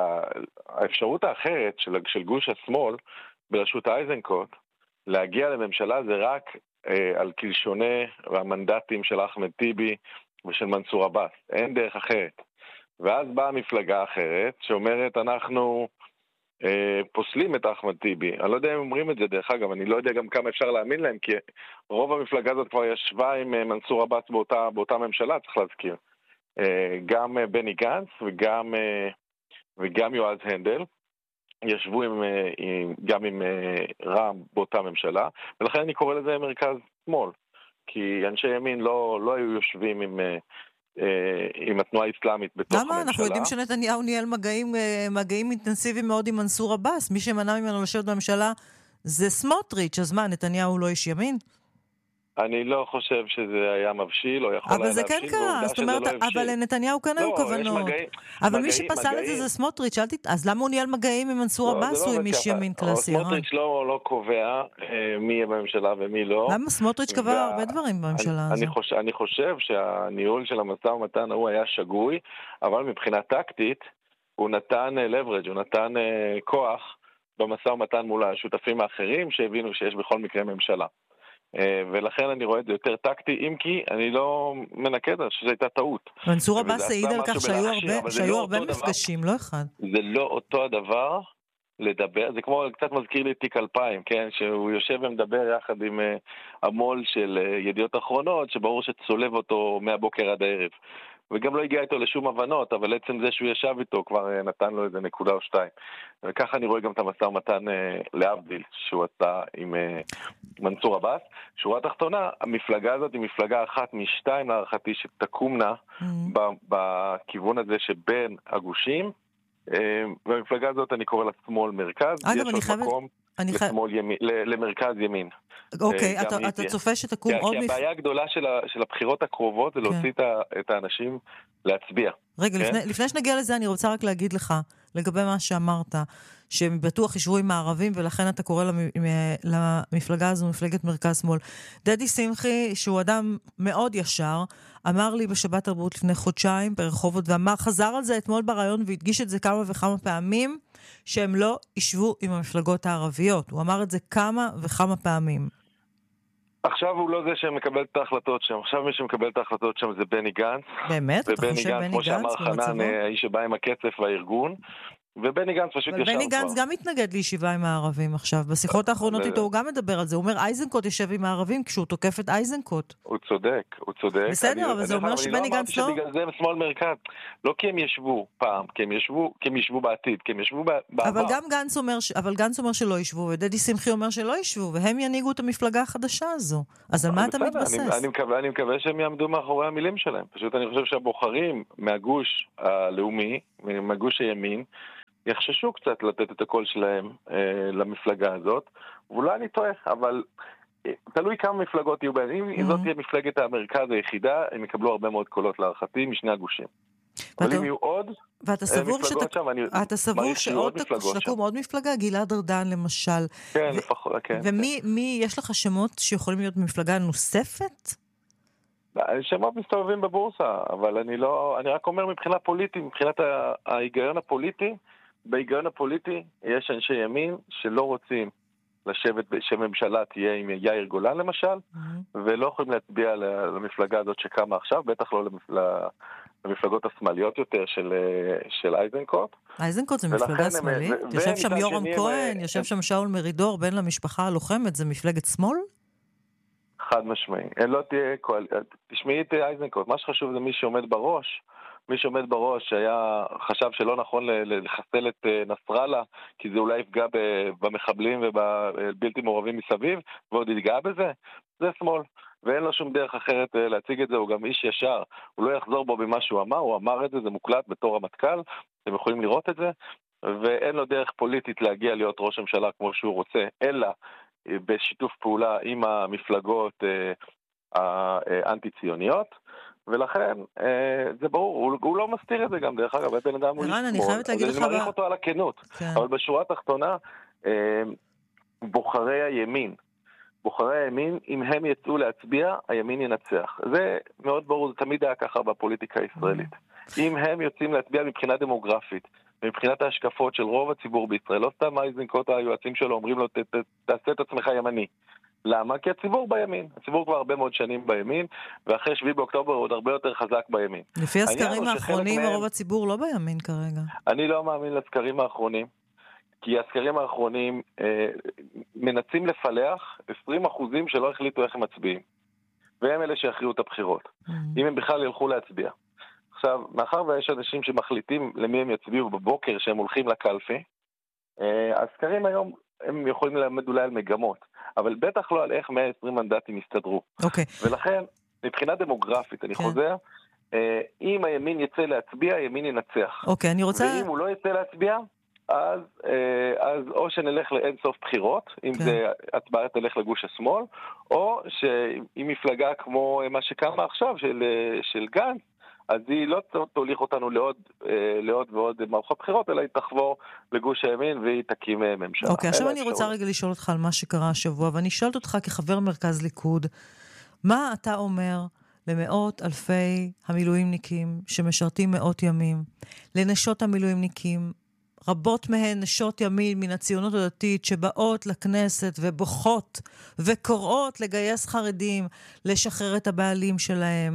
I: האפשרות האחרת של, של גוש השמאל בראשות אייזנקוט להגיע לממשלה זה רק על קלשוני והמנדטים של אחמד טיבי ושל מנסור עבאס, אין דרך אחרת. ואז באה מפלגה אחרת שאומרת אנחנו אה, פוסלים את אחמד טיבי. אני לא יודע אם אומרים את זה דרך אגב, אני לא יודע גם כמה אפשר להאמין להם, כי רוב המפלגה הזאת כבר ישבה עם אה, מנסור עבאס באותה, באותה ממשלה, צריך להזכיר. אה, גם אה, בני גנץ וגם, אה, וגם יועז הנדל ישבו עם, אה, עם, גם עם אה, רם באותה ממשלה, ולכן אני קורא לזה מרכז שמאל, כי אנשי ימין לא, לא היו יושבים עם... אה, עם התנועה האסלאמית בתוך הממשלה.
A: למה? אנחנו יודעים שנתניהו ניהל מגעים, מגעים אינטנסיביים מאוד עם מנסור עבאס. מי שמנע ממנו לשבת בממשלה זה סמוטריץ'. אז מה, נתניהו לא איש ימין?
I: אני לא חושב שזה היה מבשיל, או יכול היה
A: להבשיל. אבל זה כן קרה, זאת אומרת, אבל לנתניהו כאן היו כוונות. אבל מי שפסל את זה זה סמוטריץ', אז למה הוא ניהל מגעים עם מנסור עבאס הוא עם איש ימין קלאסי?
I: סמוטריץ' לא קובע מי יהיה בממשלה ומי לא.
A: למה סמוטריץ' קבע הרבה דברים בממשלה הזו?
I: אני חושב שהניהול של המשא ומתן הוא היה שגוי, אבל מבחינה טקטית הוא נתן leverage, הוא נתן כוח במשא ומתן מול השותפים האחרים שהבינו שיש בכל מקרה ממשלה. ולכן אני רואה את זה יותר טקטי, אם כי אני לא מנקד, אני חושב שזו הייתה טעות.
A: מנסור עבאס העיד על כך שהיו הרבה מפגשים, לא אחד.
I: זה לא אותו הדבר לדבר, זה כמו, קצת מזכיר לי תיק אלפיים, כן? שהוא יושב ומדבר יחד עם המול של ידיעות אחרונות, שברור שצולב אותו מהבוקר עד הערב. וגם לא הגיע איתו לשום הבנות, אבל עצם זה שהוא ישב איתו כבר נתן לו איזה נקודה או שתיים. וככה אני רואה גם את המשא ומתן להבדיל, שהוא עשה עם מנסור עבאס. שורה תחתונה, המפלגה הזאת היא מפלגה אחת משתיים להערכתי שתקומנה mm-hmm. בכיוון הזה שבין הגושים, והמפלגה הזאת אני קורא לה שמאל מרכז,
A: אגב,
I: יש עוד
A: חייבת...
I: מקום
A: אני
I: לשמאל ימין, למרכז ימין.
A: אוקיי, אתה, אתה צופה שתקום עוד...
I: כי הבעיה הגדולה של, ה, של הבחירות הקרובות זה להוציא את, את האנשים להצביע.
A: רגע, לפני, לפני שנגיע לזה אני רוצה רק להגיד לך, לגבי מה שאמרת, שהם בטוח ישבו עם הערבים, ולכן אתה קורא למפלגה הזו מפלגת מרכז שמאל. דדי שמחי, שהוא אדם מאוד ישר, אמר לי בשבת תרבות לפני חודשיים ברחובות, ואמר, חזר על זה אתמול ברעיון והדגיש את זה כמה וכמה פעמים, שהם לא ישבו עם המפלגות הערביות. הוא אמר את זה כמה וכמה פעמים.
I: עכשיו הוא לא זה שמקבל את ההחלטות שם. עכשיו מי שמקבל את ההחלטות שם זה בני גנץ.
A: באמת? אתה חושב בני גנץ?
I: כמו שאמר חנן, האיש שבא עם הקצף והארגון. ובני גנץ פשוט ישב כבר.
A: בני גנץ גם מתנגד לישיבה עם הערבים עכשיו. בשיחות האחרונות איתו הוא גם מדבר על זה. הוא אומר, אייזנקוט יושב עם הערבים כשהוא תוקף את אייזנקוט.
I: הוא צודק, הוא צודק.
A: בסדר, אבל זה אומר שבני גנץ לא...
I: אני לא אמרתי שבגלל זה הם שמאל מרכז. לא כי הם ישבו פעם, כי הם ישבו, כי הם ישבו בעתיד, כי הם ישבו בעבר.
A: אבל גם גנץ אומר, אבל גנץ אומר שלא ישבו, ודדי שמחי אומר שלא ישבו, והם ינהיגו את המפלגה החדשה הזו. אז על מה אתה מתבסס?
I: אני מקווה, אני מקווה שהם יעמדו מאחורי המילים שלהם. פשוט אני חושב שהבוחרים מהגוש הלאומי, מהגוש הימין, יחששו קצת לתת את הקול שלהם אה, למפלגה הזאת, ואולי אני טועה, אבל אה, תלוי כמה מפלגות יהיו בהן. אם mm-hmm. זאת תהיה מפלגת המרכז היחידה, הם יקבלו הרבה מאוד קולות להערכתי משני הגושים. אבל אם יהיו עוד
A: ואתה סבור
I: מפלגות שם, אני
A: אתה סבור שעוד תקום עוד מפלגה, גלעד ארדן למשל.
I: כן, לפחות, כן.
A: ומי, יש לך שמות שיכולים להיות מפלגה נוספת?
I: שמות מסתובבים בבורסה, אבל אני לא, אני רק אומר מבחינה פוליטית, מבחינת ההיגיון הפוליטי, בהיגיון הפוליטי יש אנשי ימין שלא רוצים לשבת, שממשלה תהיה עם יאיר גולן למשל, mm-hmm. ולא יכולים להצביע למפלגה הזאת שקמה עכשיו, בטח לא למפלגות השמאליות יותר של, של אייזנקוט.
A: אייזנקוט זה מפלגה שמאלית? יושב שם יורם כהן, יושב שם שאול מרידור, בן למשפחה הלוחמת, זה מפלגת שמאל?
I: חד משמעי. לא תהיה, תשמעי את אייזנקוט, מה שחשוב זה מי שעומד בראש, מי שעומד בראש היה, חשב שלא נכון לחסל את נסראללה, כי זה אולי יפגע במחבלים ובבלתי מעורבים מסביב, ועוד יתגע בזה, זה שמאל. ואין לו שום דרך אחרת להציג את זה, הוא גם איש ישר, הוא לא יחזור בו במה שהוא אמר, הוא אמר את זה, זה מוקלט בתור המטכ"ל, אתם יכולים לראות את זה, ואין לו דרך פוליטית להגיע להיות ראש הממשלה כמו שהוא רוצה, אלא בשיתוף פעולה עם המפלגות האנטי-ציוניות, ולכן זה ברור, הוא לא מסתיר את זה גם, דרך אגב, בן אדם הוא
A: שמאל, אני חייבת להגיד לך...
I: אני מעריך אותו על הכנות, אבל בשורה התחתונה, בוחרי הימין, בוחרי הימין, אם הם יצאו להצביע, הימין ינצח. זה מאוד ברור, זה תמיד היה ככה בפוליטיקה הישראלית. אם הם יוצאים להצביע מבחינה דמוגרפית, מבחינת ההשקפות של רוב הציבור בישראל, לא סתם אייזנקוט היועצים שלו אומרים לו, תעשה את עצמך ימני. למה? כי הציבור בימין. הציבור כבר הרבה מאוד שנים בימין, ואחרי שביעי באוקטובר הוא עוד הרבה יותר חזק בימין.
A: לפי הסקרים האחרונים, רוב הציבור לא בימין כרגע.
I: אני לא מאמין לסקרים האחרונים, כי הסקרים האחרונים אה, מנסים לפלח עשרים אחוזים שלא החליטו איך הם מצביעים. והם אלה שהכריעו את הבחירות. Mm-hmm. אם הם בכלל ילכו להצביע. עכשיו, מאחר ויש אנשים שמחליטים למי הם יצביעו בבוקר שהם הולכים לקלפי, אה, הסקרים היום הם יכולים ללמד אולי על מגמות, אבל בטח לא על איך מאה ועשרים מנדטים יסתדרו.
A: אוקיי.
I: Okay. ולכן, מבחינה דמוגרפית, אני okay. חוזר, אה, אם הימין יצא להצביע, הימין ינצח.
A: אוקיי, okay, אני רוצה...
I: ואם הוא לא יצא להצביע, אז, אז או שנלך לאין סוף בחירות, אם כן. זה הצבעה תלך לגוש השמאל, או שאם מפלגה כמו מה שקמה עכשיו של, של גנץ, אז היא לא תוליך אותנו לעוד, לעוד ועוד מערכות בחירות, אלא היא תחבור לגוש הימין והיא תקים ממשלה.
A: אוקיי, עכשיו אני רוצה רגע לשאול אותך על מה שקרה השבוע, ואני שואלת אותך כחבר מרכז ליכוד, מה אתה אומר למאות אלפי המילואימניקים שמשרתים מאות ימים, לנשות המילואימניקים, רבות מהן נשות ימין מן הציונות הדתית שבאות לכנסת ובוכות וקוראות לגייס חרדים, לשחרר את הבעלים שלהם,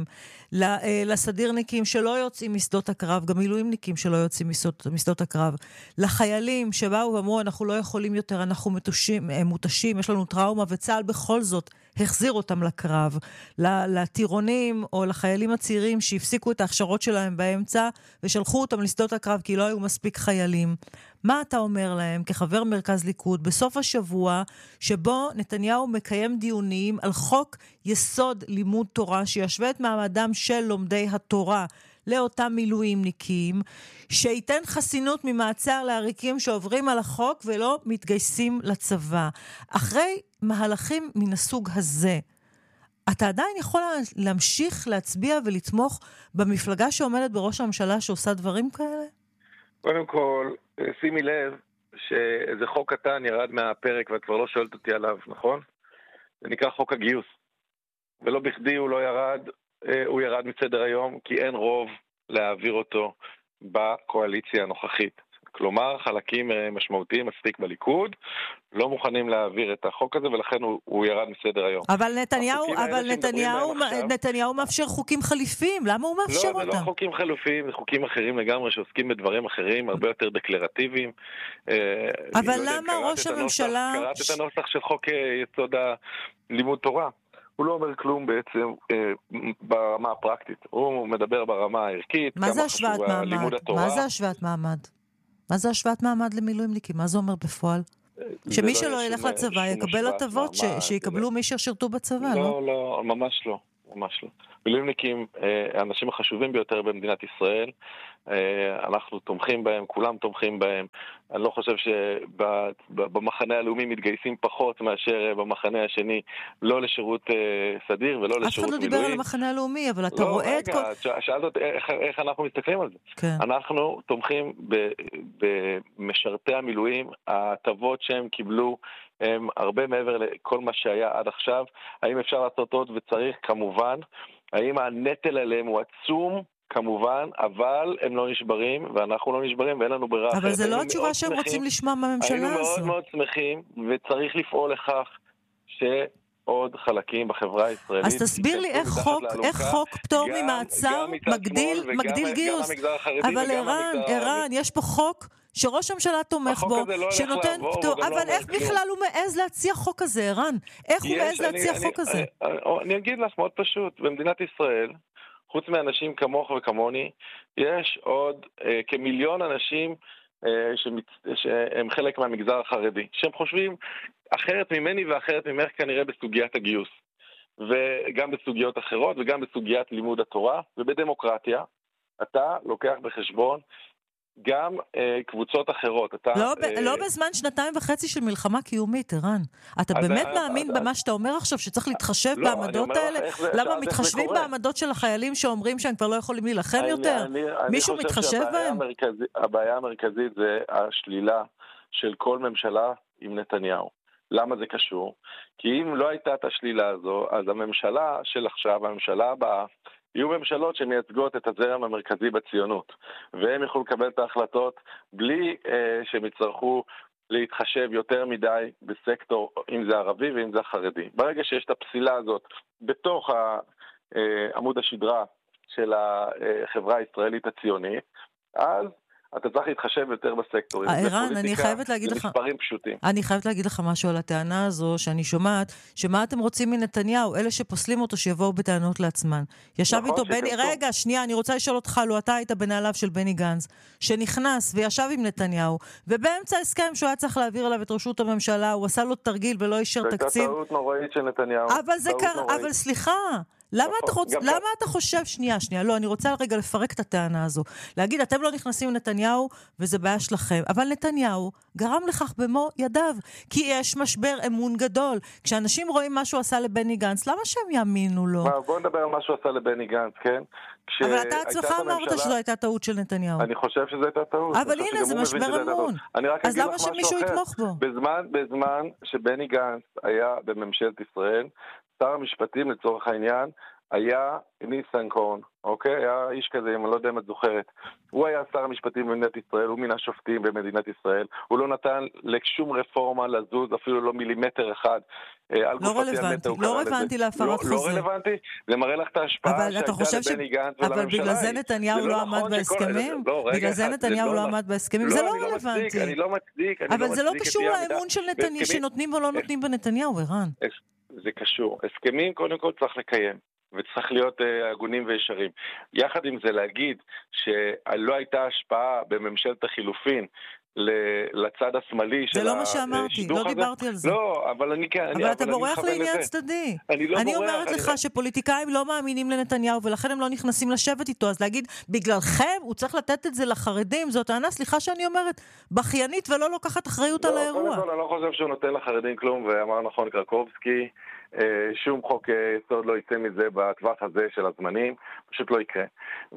A: לסדירניקים שלא יוצאים משדות הקרב, גם מילואימניקים שלא יוצאים משדות, משדות הקרב, לחיילים שבאו ואמרו אנחנו לא יכולים יותר, אנחנו מותשים, מותשים, יש לנו טראומה, וצה"ל בכל זאת החזיר אותם לקרב, לטירונים או לחיילים הצעירים שהפסיקו את ההכשרות שלהם באמצע ושלחו אותם לשדות הקרב כי לא היו מספיק חיילים. מה אתה אומר להם כחבר מרכז ליכוד בסוף השבוע שבו נתניהו מקיים דיונים על חוק יסוד לימוד תורה שישווה את מעמדם של לומדי התורה לאותם מילואימניקים, שייתן חסינות ממעצר לעריקים שעוברים על החוק ולא מתגייסים לצבא. אחרי מהלכים מן הסוג הזה, אתה עדיין יכול להמשיך להצביע ולתמוך במפלגה שעומדת בראש הממשלה שעושה דברים כאלה?
I: קודם כל, שימי לב שאיזה חוק קטן ירד מהפרק ואת כבר לא שואלת אותי עליו, נכון? זה נקרא חוק הגיוס. ולא בכדי הוא לא ירד, הוא ירד מסדר היום, כי אין רוב להעביר אותו בקואליציה הנוכחית. כלומר, חלקים משמעותיים מספיק בליכוד, לא מוכנים להעביר את החוק הזה, ולכן הוא, הוא ירד מסדר היום.
A: אבל נתניהו, אבל נתניהו, נתניהו מאפשר חוקים חליפיים, למה הוא מאפשר אותם?
I: לא, זה לא חוקים חליפיים, זה חוקים אחרים לגמרי, שעוסקים בדברים אחרים, הרבה יותר דקלרטיביים.
A: אבל למה ראש הממשלה...
I: קראת את הנוסח של חוק יסוד הלימוד תורה. הוא לא אומר כלום בעצם אה, ברמה הפרקטית. הוא מדבר ברמה הערכית.
A: מה זה השוואת מעמד? מה זה השוואת מעמד? מה זה השוואת מעמד למילואימניקים? מה זה אומר בפועל? שמי
I: לא
A: שלא ילך לצבא יקבל הטבות שיקבלו מי ששירתו בצבא, לא?
I: לא, לא, ממש לא. ממש לא. מילואימניקים, האנשים החשובים ביותר במדינת ישראל, אנחנו תומכים בהם, כולם תומכים בהם. אני לא חושב שבמחנה הלאומי מתגייסים פחות מאשר במחנה השני, לא לשירות סדיר ולא לשירות מילואים.
A: אף אחד לא דיבר על המחנה הלאומי, אבל אתה רואה את כל...
I: לא, רגע, שאלת אותי איך אנחנו מסתכלים על זה. אנחנו תומכים במשרתי המילואים, ההטבות שהם קיבלו, הם הרבה מעבר לכל מה שהיה עד עכשיו. האם אפשר לעשות עוד וצריך? כמובן. האם הנטל עליהם הוא עצום? כמובן, אבל הם לא נשברים, ואנחנו לא נשברים, ואין לנו ברירה אחרת.
A: אבל זה לא התשובה שהם רוצים לשמוע מהממשלה הזו.
I: היינו מאוד מאוד שמחים, וצריך לפעול לכך שעוד חלקים בחברה הישראלית...
A: אז תסביר לי איך חוק, איך חוק פטור ממעצר מגדיל גיוס. אבל ערן, ערן, יש פה חוק שראש הממשלה תומך בו, שנותן פטור, אבל איך בכלל הוא מעז להציע חוק כזה, ערן? איך הוא מעז להציע חוק כזה?
I: אני אגיד לך מאוד פשוט, במדינת ישראל... חוץ מאנשים כמוך וכמוני, יש עוד אה, כמיליון אנשים אה, שמצ... שהם חלק מהמגזר החרדי, שהם חושבים אחרת ממני ואחרת ממך כנראה בסוגיית הגיוס, וגם בסוגיות אחרות וגם בסוגיית לימוד התורה, ובדמוקרטיה אתה לוקח בחשבון גם אה, קבוצות אחרות. אתה,
A: לא,
I: אה,
A: לא בזמן שנתיים וחצי של מלחמה קיומית, ערן. אתה באמת
I: אז,
A: מאמין
I: אז,
A: במה
I: אז,
A: שאתה אומר עכשיו, שצריך להתחשב
I: לא,
A: בעמדות האלה? למה מתחשבים בעמדות של החיילים שאומרים שהם כבר לא יכולים להילחם
I: אני,
A: יותר?
I: אני,
A: מישהו
I: אני
A: מתחשב בהם?
I: המרכזי, הבעיה המרכזית זה השלילה של כל ממשלה עם נתניהו. למה זה קשור? כי אם לא הייתה את השלילה הזו, אז הממשלה של עכשיו, הממשלה הבאה, יהיו ממשלות שמייצגות את הזרם המרכזי בציונות, והם יכולו לקבל את ההחלטות בלי אה, שהם יצטרכו להתחשב יותר מדי בסקטור, אם זה ערבי ואם זה חרדי. ברגע שיש את הפסילה הזאת בתוך אה, עמוד השדרה של החברה הישראלית הציונית, אז אתה צריך להתחשב יותר בסקטורים.
A: ערן, אני חייבת להגיד לך...
I: מספרים פשוטים.
A: אני חייבת להגיד לך משהו על הטענה הזו, שאני שומעת, שמה אתם רוצים מנתניהו? אלה שפוסלים אותו שיבואו בטענות לעצמן. ישב איתו בני... רגע, שנייה, אני רוצה לשאול אותך, לו אתה היית בנעליו של בני גנץ, שנכנס וישב עם נתניהו, ובאמצע הסכם שהוא היה צריך להעביר עליו את רשות הממשלה, הוא עשה לו תרגיל ולא אישר תקציב.
I: זה טעות נוראית של נתניהו.
A: אבל זה קרה, אבל סליחה... למה אתה, חוצ... למה אתה חושב, שנייה, שנייה, לא, אני רוצה רגע לפרק את הטענה הזו. להגיד, אתם לא נכנסים לנתניהו, וזה בעיה שלכם. אבל נתניהו גרם לכך במו ידיו, כי יש משבר אמון גדול. כשאנשים רואים מה שהוא עשה לבני גנץ, למה שהם יאמינו לו?
I: מה, בוא נדבר על מה שהוא עשה לבני גנץ, כן?
A: אבל אתה עצמך אמרת הממשלה... שזו הייתה טעות של נתניהו.
I: אני חושב שזו הייתה טעות.
A: אבל הנה, זה משבר אמון. אז למה שמישהו יתמוך בו?
I: בזמן, בזמן שבני גנץ היה בממשלת ישראל, שר המשפטים לצורך העניין היה ניסנקורן, אוקיי? היה איש כזה, אם אני לא יודע אם את זוכרת. הוא היה שר המשפטים במדינת ישראל, הוא מינה שופטים במדינת ישראל. הוא לא נתן לשום רפורמה לזוז, אפילו לא מילימטר אחד.
A: לא רלוונטי, לא רלוונטי להפרת חוזה.
I: לא רלוונטי? זה מראה לך את ההשפעה שהייתה לבני גנץ ולממשלה.
A: אבל בגלל זה נתניהו לא עמד בהסכמים? בגלל זה נתניהו לא עמד בהסכמים? זה לא רלוונטי.
I: אני לא מצדיק.
A: אבל זה לא קשור לאמון שנותנים או לא נותנים בנתניהו, ערן.
I: זה קשור. הסכמים קודם כל צריך לקיים. וצריך להיות uh, הגונים וישרים. יחד עם זה להגיד שלא הייתה השפעה בממשלת החילופין לצד השמאלי של השידוך הזה.
A: זה לא מה שאמרתי, לא דיברתי על זה.
I: לא, אבל אני כן.
A: אבל אתה בורח לעניין צדדי.
I: אני לא בורח.
A: אני אומרת לך שפוליטיקאים לא מאמינים לנתניהו, ולכן הם לא נכנסים לשבת איתו. אז להגיד, בגללכם הוא צריך לתת את זה לחרדים, זאת טענה, סליחה שאני אומרת, בכיינית ולא לוקחת אחריות על האירוע.
I: אני לא חושב שהוא נותן לחרדים כלום, ואמר נכון קרקובסקי, שום חוק יסוד לא יצא מזה בטווח הזה של הזמנים, פשוט לא יקרה.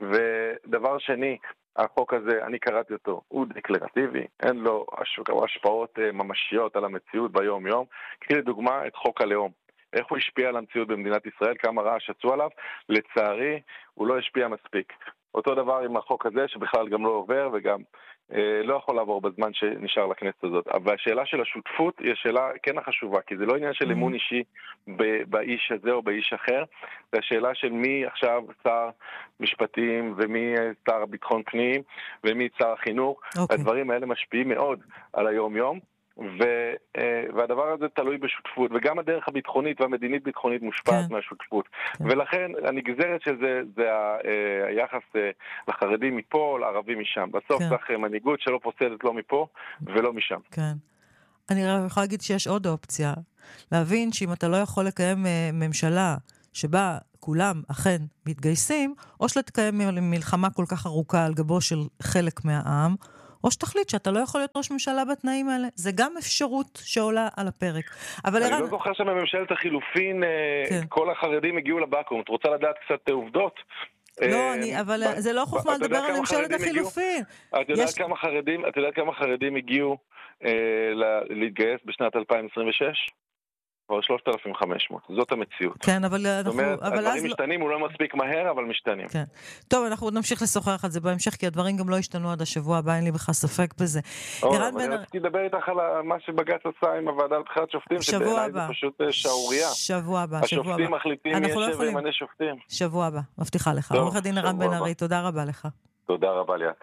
I: ודבר שני, החוק הזה, אני קראתי אותו, הוא דקלרטיבי, אין לו השפעות ממשיות על המציאות ביום יום. קחי לדוגמה את חוק הלאום. איך הוא השפיע על המציאות במדינת ישראל, כמה רעש יצאו עליו, לצערי הוא לא השפיע מספיק. אותו דבר עם החוק הזה שבכלל גם לא עובר וגם לא יכול לעבור בזמן שנשאר לכנסת הזאת. אבל השאלה של השותפות היא השאלה כן החשובה, כי זה לא עניין של אמון אישי באיש הזה או באיש אחר, זה השאלה של מי עכשיו שר משפטים ומי שר ביטחון פנים ומי שר החינוך. Okay. הדברים האלה משפיעים מאוד על היום-יום, ו, והדבר הזה תלוי בשותפות, וגם הדרך הביטחונית והמדינית ביטחונית מושפעת כן. מהשותפות. כן. ולכן הנגזרת של זה, זה ה, היחס לחרדים מפה, לערבים משם. בסוף כן. צריך מנהיגות שלא פוסלת לא מפה ולא משם.
A: כן. אני יכולה להגיד שיש עוד אופציה. להבין שאם אתה לא יכול לקיים ממשלה שבה כולם אכן מתגייסים, או שתקיים מלחמה כל כך ארוכה על גבו של חלק מהעם, או שתחליט שאתה לא יכול להיות ראש ממשלה בתנאים האלה. זה גם אפשרות שעולה על הפרק. אבל
I: אני לא זוכר שבממשלת החילופין כל החרדים הגיעו לבקו"ם. את רוצה לדעת קצת עובדות?
A: לא, אבל זה לא חוכמה לדבר על ממשלת החילופין.
I: את יודעת כמה חרדים הגיעו להתגייס בשנת אלפיים עשרים ושש? כבר שלושת אלפים וחמש מאות, זאת המציאות.
A: כן, אבל אנחנו... זאת אומרת,
I: הדברים משתנים, הוא לא מספיק מהר, אבל משתנים.
A: כן. טוב, אנחנו עוד נמשיך לשוחח על זה בהמשך, כי הדברים גם לא השתנו עד השבוע הבא, אין לי בכלל ספק בזה.
I: אני רציתי לדבר איתך על מה שבג"ץ עשה עם הוועדה לבחירת שופטים, שבעיניי זה פשוט שערורייה.
A: שבוע הבא, שבוע הבא.
I: השופטים מחליטים מי ישב וימנה שופטים.
A: שבוע הבא, מבטיחה לך. עורך הדין ערן בן ארי, תודה רבה לך.
I: תודה רבה ליאת.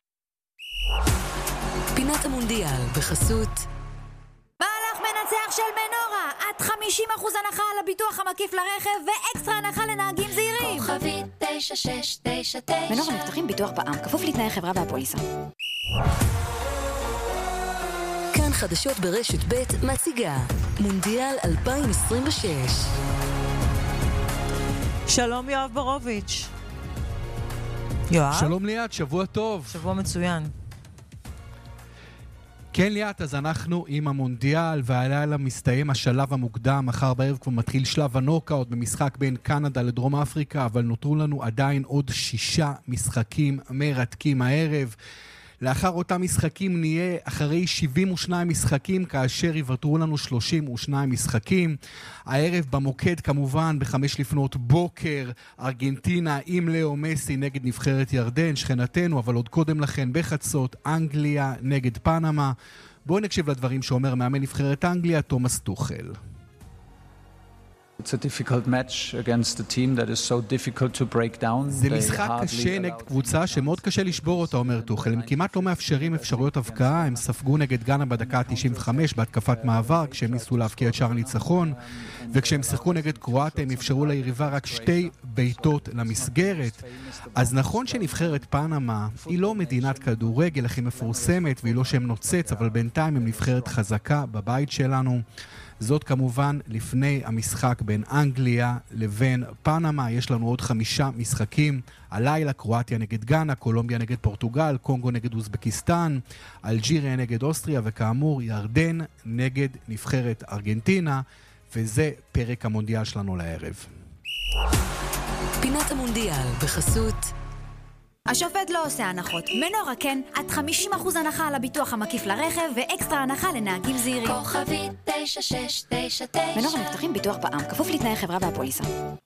J: פינת המונדיאל בחסות
K: מנצח של מנורה, עד חמישים אחוז הנחה על הביטוח המקיף לרכב ואקסטרה הנחה לנהגים זהירים.
J: כוכבית תשע שש תשע תשע.
K: מנורה מבטחים ביטוח בע"מ, כפוף לתנאי חברה והפוליסה.
J: כאן חדשות ברשת ב' מציגה מונדיאל אלפיים עשרים ושש.
A: שלום יואב ברוביץ'. יואב?
L: שלום ליאת, שבוע טוב.
A: שבוע מצוין.
L: כן ליאת, אז אנחנו עם המונדיאל, והלילה מסתיים השלב המוקדם, מחר בערב כבר מתחיל שלב הנוקאוט במשחק בין קנדה לדרום אפריקה, אבל נותרו לנו עדיין עוד שישה משחקים מרתקים הערב. לאחר אותם משחקים נהיה אחרי שבעים ושניים משחקים, כאשר יוותרו לנו שלושים ושניים משחקים. הערב במוקד כמובן בחמש לפנות בוקר, ארגנטינה עם לאו מסי נגד נבחרת ירדן, שכנתנו, אבל עוד קודם לכן בחצות, אנגליה נגד פנמה. בואו נקשיב לדברים שאומר מאמן נבחרת אנגליה, תומאס טוחל.
M: It's a difficult match against a team that is so difficult to break down.
L: זה משחק קשה נגד קבוצה שמאוד קשה לשבור אותה, אומר טוחל. הם כמעט לא מאפשרים אפשרויות הבקעה, הם ספגו נגד גאנה בדקה ה-תשעים וחמש בהתקפת מעבר, כשהם ניסו להבקיע את שער הניצחון, וכשהם שיחקו נגד קרואטיה הם אפשרו ליריבה רק שתי ביתות למסגרת. אז נכון שנבחרת פנמה היא לא מדינת כדורגל הכי מפורסמת, והיא לא שם נוצץ, אבל בינתיים הם נבחרת חזקה בבית שלנו. זאת כמובן לפני המשחק בין אנגליה לבין פנמה. יש לנו עוד חמישה משחקים הלילה: קרואטיה נגד גאנה, קולומביה נגד פורטוגל, קונגו נגד אוזבקיסטן, אלג'יריה נגד אוסטריה, וכאמור ירדן נגד נבחרת ארגנטינה. וזה פרק המונדיאל שלנו לערב.
J: פינת המונדיאל בחסות
K: השופט לא עושה הנחות. מנורה כן, עד חמישים אחוז הנחה על הביטוח המקיף לרכב ואקסטרה הנחה לנהגים זהירים.
J: כוכבית תשע שש תשע תשע.
K: מנורה מבטחים ביטוח בע"מ, כפוף לתנאי חברה והפוליסה.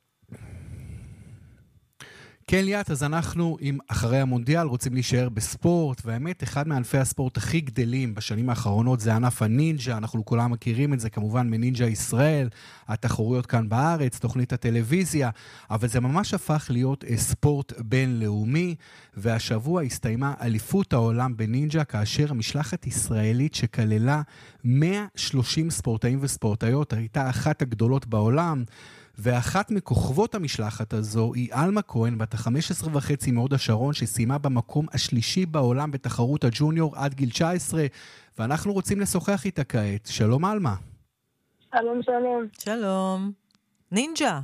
L: כן ליאת, אז אנחנו עם אחרי המונדיאל רוצים להישאר בספורט, והאמת אחד מענפי הספורט הכי גדלים בשנים האחרונות זה ענף הנינג'ה. אנחנו כולם מכירים את זה כמובן מנינג'ה ישראל, התחרויות כאן בארץ, תוכנית הטלוויזיה, אבל זה ממש הפך להיות ספורט בינלאומי, והשבוע הסתיימה אליפות העולם בנינג'ה, כאשר משלחת ישראלית שכללה מאה ושלושים ספורטאים וספורטאיות הייתה אחת הגדולות בעולם. ואחת מכוכבות המשלחת הזו היא אלמה כהן, בת ה-חמש עשרה וחצי מהוד השרון, שסיימה במקום השלישי בעולם בתחרות הג'וניור עד גיל תשע עשרה, ואנחנו רוצים לשוחח איתה כעת. שלום אלמה.
B: שלום, שלום.
A: שלום. נינג'ה.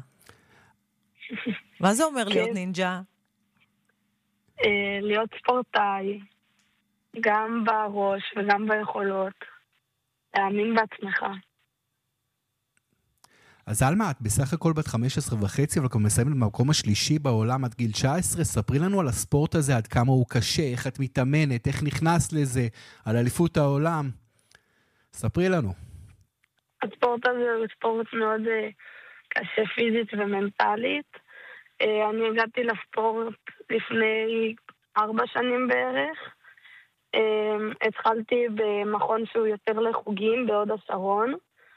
A: מה זה אומר להיות נינג'ה?
B: להיות ספורטאי, גם בראש וגם ביכולות. להאמין בעצמך.
L: אז אלמה, את בסך הכל בת חמש עשרה וחצי, אבל כבר מסיימת במקום השלישי בעולם עד גיל תשע עשרה. ספרי לנו על הספורט הזה, עד כמה הוא קשה, איך את מתאמנת, איך נכנס לזה, על אליפות העולם. ספרי לנו.
B: הספורט הזה הוא ספורט מאוד קשה פיזית ומנטלית. אני הגעתי לספורט לפני ארבע שנים בערך,
N: התחלתי במכון שהוא יותר לחוגים בהוד השרון,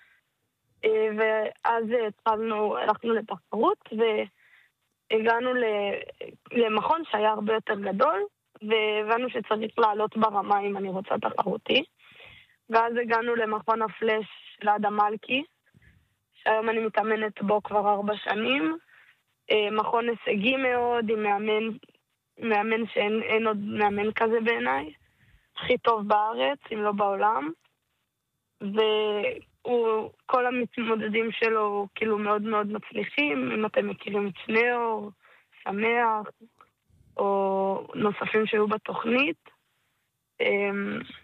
N: ואז התחלנו, הלכנו לתחרות, והגענו למכון שהיה הרבה יותר גדול, והבנו שצריך לעלות ברמה אם אני רוצה תחרותי. ואז הגענו למכון הפלש ליד המלכי, שהיום אני מתאמנת בו כבר ארבע שנים. מכון הישגי מאוד, עם מאמן, מאמן שאין אין עוד מאמן כזה בעיניי. הכי טוב בארץ, אם לא בעולם. וכל המתמודדים שלו כאילו מאוד מאוד מצליחים, אם אתם מכירים את סנאור, שמח, או נוספים שהיו בתוכנית.